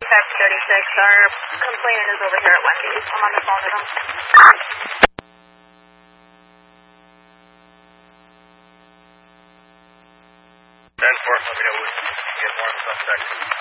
2536. Our complainant is over here at Wendy's. I'm on the phone with him. 10-4, let me know when you get more on the suspect.